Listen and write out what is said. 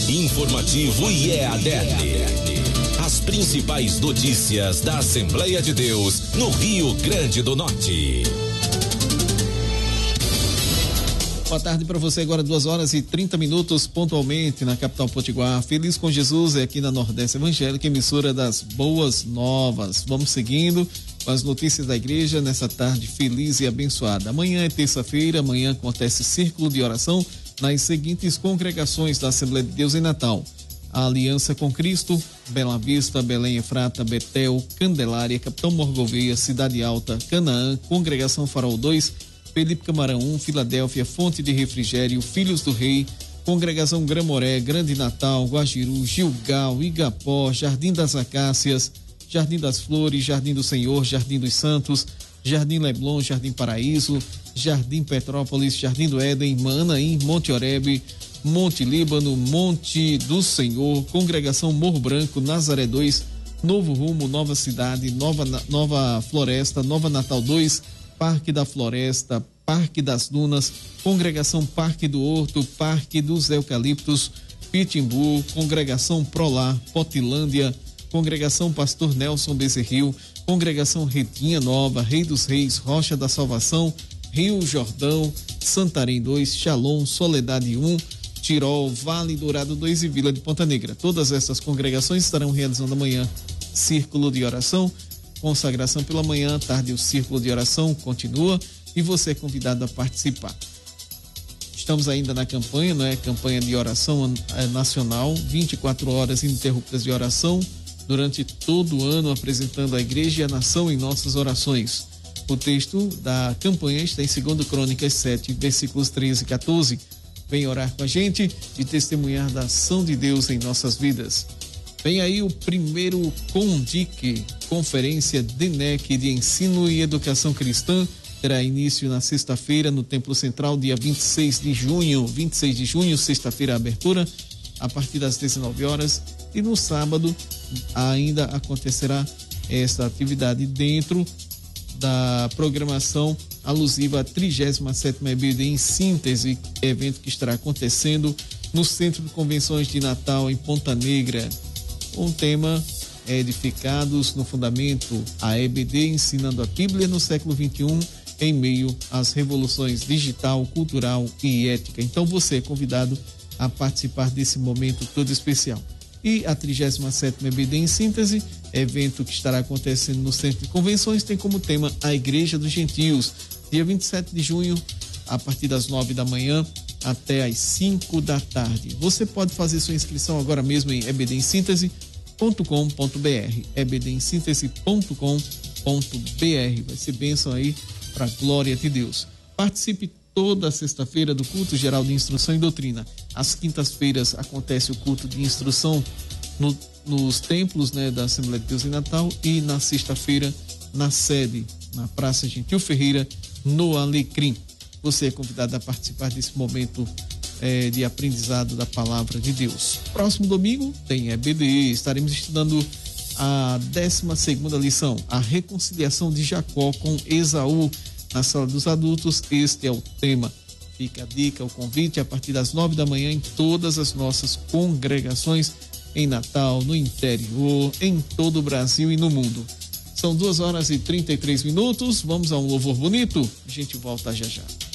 Informativo IEADERN. As principais notícias da Assembleia de Deus no Rio Grande do Norte. Boa tarde para você, agora 2h30 pontualmente na capital potiguar. Feliz com Jesus é aqui na Nordeste Evangélica, emissora das Boas Novas. Vamos seguindo com as notícias da igreja nessa tarde feliz e abençoada. Amanhã é terça-feira, amanhã acontece círculo de oração nas seguintes congregações da Assembleia de Deus em Natal: a Aliança com Cristo, Bela Vista, Belém Efrata, Betel, Candelária, Capitão Morgoveia, Cidade Alta, Canaã, Congregação Farol 2, Felipe Camarão 1, Filadélfia, Fonte de Refrigério, Filhos do Rei, Congregação Gramoré, Grande Natal, Guajiru, Gilgal, Igapó, Jardim das Acácias, Jardim das Flores, Jardim do Senhor, Jardim dos Santos, Jardim Leblon, Jardim Paraíso, Jardim Petrópolis, Jardim do Éden, Manaim, Monte Oreb, Monte Líbano, Monte do Senhor, Congregação Morro Branco, Nazaré 2, Novo Rumo, Nova Cidade, Nova Floresta, Nova Natal 2, Parque da Floresta, Parque das Dunas, Congregação Parque do Horto, Parque dos Eucaliptos, Pitimbu, Congregação Prolar, Potilândia, Congregação Pastor Nelson Bezerril, Congregação Retinha Nova, Rei dos Reis, Rocha da Salvação, Rio Jordão, Santarém 2, Shalom, Soledade 1, Tirol, Vale Dourado 2 e Vila de Ponta Negra. Todas essas congregações estarão realizando amanhã círculo de oração, consagração pela manhã, tarde o círculo de oração continua e você é convidado a participar. Estamos ainda na campanha, não é? Campanha de oração nacional, 24 horas ininterruptas de oração durante todo o ano, apresentando a igreja e a nação em nossas orações. O texto da campanha está em 2 Crônicas 7, versículos 13 e 14. Vem orar com a gente e testemunhar da ação de Deus em nossas vidas. Vem aí o primeiro CONDIC, Conferência DENEC de Ensino e Educação Cristã, terá início na sexta-feira no Templo Central, dia 26 de junho. 26 de junho, sexta-feira, a abertura, a partir das 19 horas. E no sábado ainda acontecerá esta atividade dentro da programação alusiva à 37ª EBD em Síntese, evento que estará acontecendo no Centro de Convenções de Natal, em Ponta Negra. Um tema edificados no fundamento, a EBD ensinando a Bíblia no século XXI em meio às revoluções digital, cultural e ética. Então você é convidado a participar desse momento todo especial. E a 37ª EBD em Síntese, evento que estará acontecendo no Centro de Convenções, tem como tema a Igreja dos Gentios, dia 27 de junho, a partir das 9 da manhã até às 5 da tarde. Você pode fazer sua inscrição agora mesmo em ebdemsintese.com.br, ebdemsintese.com.br. Vai ser bênção aí para a glória de Deus. Participe toda sexta-feira do culto geral de instrução e doutrina. Às quintas-feiras acontece o culto de instrução nos templos, né, da Assembleia de Deus em Natal, e na sexta-feira na sede, na Praça Gentil Ferreira, no Alecrim. Você é convidado a participar desse momento de aprendizado da palavra de Deus. Próximo domingo tem EBD, estaremos estudando a 12ª lição, a reconciliação de Jacó com Esaú, na sala dos adultos. Este é o tema. Fica a dica, o convite a partir das 9 da manhã em todas as nossas congregações em Natal, no interior, em todo o Brasil e no mundo. São 2h33. Vamos a um louvor bonito, a gente volta já já.